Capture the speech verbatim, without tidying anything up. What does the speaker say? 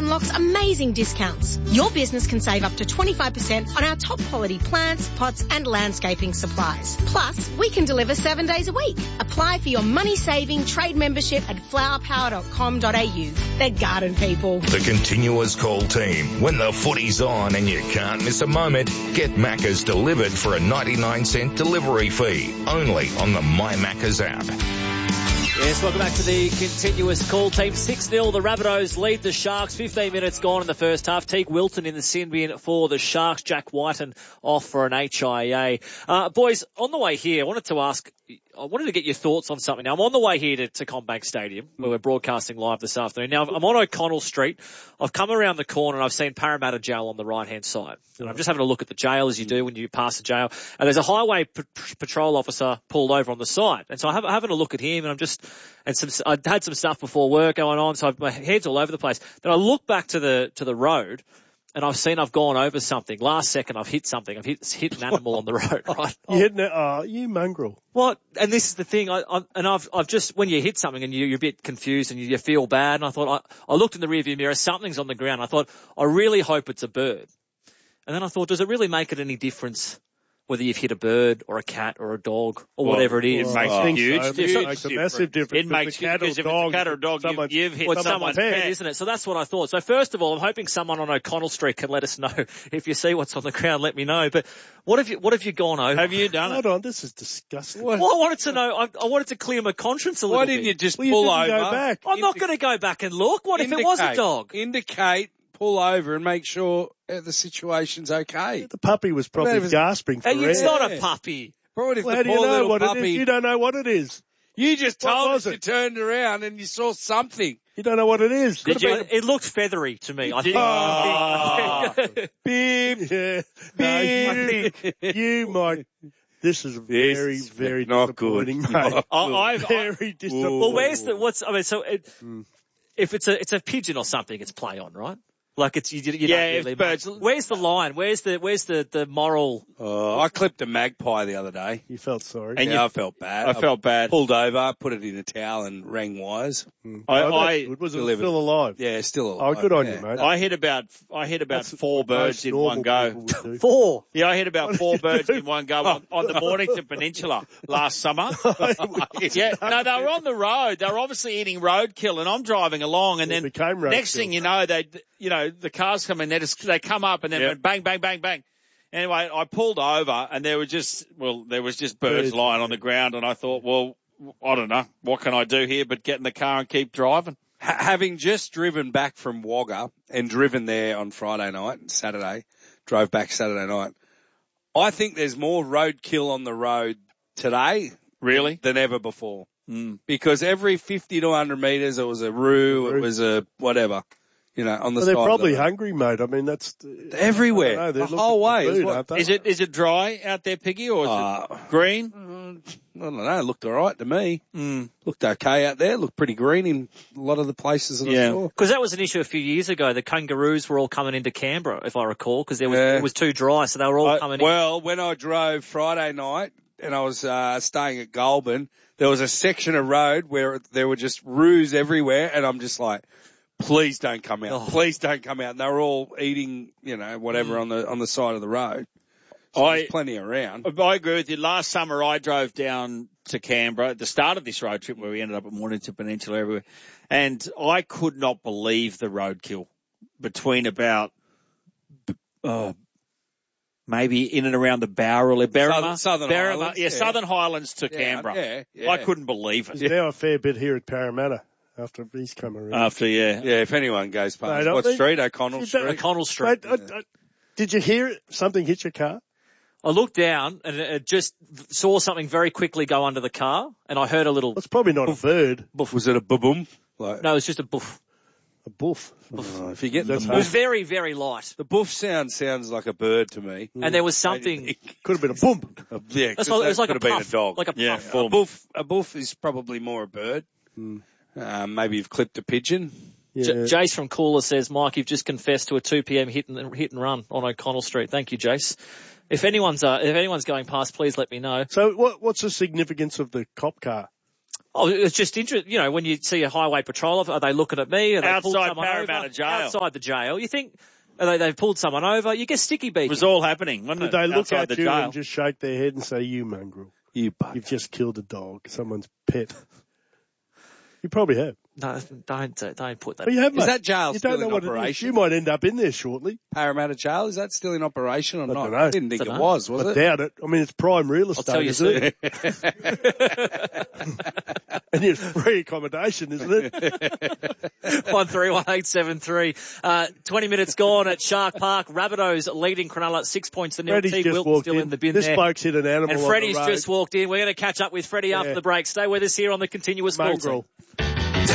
unlocks amazing discounts. Your business can save up to twenty-five percent on our top quality plants, pots and landscaping supplies. Plus, we can deliver seven days a week. Apply for your money-saving trade membership at flower power dot com dot a u. They're garden people. The Continuous Call team. When the footy's on and you can't miss a moment, get Macca's delivered for a ninety-nine cent delivery fee. Only on the My Macca's app. Yes, welcome back to the Continuous Call team. six nil, the Rabbitohs lead the Sharks. fifteen minutes gone in the first half. Teague Wilton in the sin bin for the Sharks. Jack Whiten off for an H I A. Uh, boys, on the way here, I wanted to ask, I wanted to get your thoughts on something. Now, I'm on the way here to, to CommBank Stadium, where we're broadcasting live this afternoon. Now, I'm on O'Connell Street. I've come around the corner and I've seen Parramatta Jail on the right-hand side. And I'm just having a look at the jail, as you do when you pass the jail. And there's a highway p- patrol officer pulled over on the side. And so I'm having a look at him, and I'm just, and some, I had some stuff before work going on, so I've, my head's all over the place. Then I look back to the, to the road, and I've seen I've gone over something. Last second I've hit something. I've hit, hit an animal on the road, right? You hit an, oh, you mongrel. What? And this is the thing, I, I, and I've, I've just, when you hit something and you, you're a bit confused and you, you feel bad, and I thought, I, I looked in the rearview mirror, something's on the ground. I thought, I really hope it's a bird. And then I thought, does it really make it any difference whether you've hit a bird or a cat or a dog or well, whatever it is? It makes oh, a huge so. difference. It makes a massive difference. It makes a cat, because or if dog, it's a cat or a dog, you've, you've hit well, someone's pet, pet, isn't it? So that's what I thought. So first of all, I'm hoping someone on O'Connell Street can let us know. If you see what's on the ground, let me know. But what have you, what have you gone over? Have you done Hold it? on, this is disgusting. Well, I wanted to know, I, I wanted to clear my conscience a little Why bit. didn't you just well, you pull didn't over? Go back. I'm not going to go back and look. What if it was a dog? Indicate, pull over and make sure the situation's okay. The puppy was probably Well, was, gasping for Hey, air. It's not a puppy. Probably if Well, the how do you poor know little what puppy, it is? You don't know what it is. You just What told was us it? you turned around and you saw something. You don't know what it is. Did you? It looked feathery to me. I think. Oh. Beep. Yeah. Beep. You, you might. This is This very, is very not good. disappointing, Not mate. I, I've, Very disappointing. well, where's the, what's, I mean, so it, Mm. if it's a, it's a pigeon or something, it's play on, right? Like it's, you, you Yeah, don't if really birds- Where's the line? Where's the, where's the, the moral? Oh, I clipped a magpie the other day. You felt sorry. And yeah, I felt bad. I felt bad. Pulled over, put it in a towel and rang wires. Mm. I- Oh, I- that's good. Was it delivered. still alive? Yeah, still Oh, alive. good on yeah. you, mate. I hit about I hit about That's four what birds most in normal one go. people would do. Four. Yeah, I hit about What four did you birds do? in one go on, on the Mornington Peninsula last summer. Yeah, no, they were on the road. They were obviously eating roadkill, and I'm driving along, and It then became next roadkill. thing you know, they, you know, the cars come in, they just they come up, and then Yep. went bang, bang, bang, bang. Anyway, I pulled over, and there were just well, there was just birds Birds. lying on the ground, and I thought, well, I don't know, what can I do here but get in the car and keep driving? Ha- having just driven back from Wagga and driven there on Friday night and Saturday, drove back Saturday night, I think there's more roadkill on the road today Really? than ever before. Mm. Because every fifty to one hundred metres, it was a roo, it Roo. was a whatever, you know, on the Well, side they're of the probably road. hungry, mate. I mean, that's Everywhere. I don't know, they're The looking whole for way. food, It's what- aren't they? Is it is it dry out there, Piggy, or is Uh, it green? I don't know. It looked all right to me. Mm. Looked okay out there. Looked pretty green in a lot of the places that Yeah. I saw. Because that was an issue a few years ago. The kangaroos were all coming into Canberra, if I recall, because there was, Yeah. it was too dry, so they were all I- coming in. well, when I drove Friday night and I was uh, staying at Goulburn, there was a section of road where there were just roos everywhere, and I'm just like, please don't come out. Oh. Please don't come out. And they were all eating, you know, whatever on the on the side of the road. So I- there's plenty around. I agree with you. Last summer I drove down to Canberra at the start of this road trip where we ended up at Mornington Peninsula everywhere. And I could not believe the roadkill between about, uh, maybe in and around the Bowral, Berrima, Southern- Southern Berrima, Highlands, yeah, yeah. Southern Highlands to Yeah, Canberra. yeah, yeah. I couldn't believe it. There's now a fair bit here at Parramatta after he's come around. After, yeah. Yeah, if anyone goes past, Mate, I what think- street? O'Connell You Street. don't- O'Connell Street. Mate, I- I- did you hear something hit your car? I looked down and it just saw something very quickly go under the car, and I heard a little, It's probably not a bird, Was it a boom? Like, no, it was just a boof. a boof. oh, if you get the That's It boof, was very, very light. the boof sound sounds like a bird to me. And there was something, Could have been a boom. Uh, yeah, that's 'cause what, it was that like a could have puff, been a dog. like a Yeah. puff. a boof, a boof is probably more a bird. Um, maybe you've clipped a pigeon. Yeah. J- Jace from Cooler says, Mike, you've just confessed to a two p.m. hit and, hit and run on O'Connell Street. Thank you, Jace. If anyone's, uh, if anyone's going past, please let me know. So what, what's the significance of the cop car? Oh, it's just interesting. You know, when you see a highway patrol, are they looking at me? Are they pulled Outside someone Parramatta over? jail. Outside the jail. You think are they, they've pulled someone over? You get sticky beak. It was all happening, wasn't Did it? they look Outside at the you jail. and just shake their head and say, you mongrel, You bug. you've just killed a dog, someone's pet? You probably have. No, don't don't put that. But you have, Is mate. that jail You still don't know in what it is. operation? You might end up in there shortly. Parramatta Jail, is that still in operation or I not? don't know. I didn't think Dunno. it was, was I it? doubt it. I mean, it's prime real I'll estate, tell you isn't soon. it? And it's free accommodation, isn't it? One three one eight seven three. Uh, twenty minutes gone at Shark Park. Rabbitohs leading Cronulla six points to nil. Freddie's Teague just Wilton walked still in. in the bin This there. bloke's hit an animal And on Freddie's the road. just walked in. We're going to catch up with Freddie after Yeah. the break. Stay with us here on the continuous call team. Mongrel.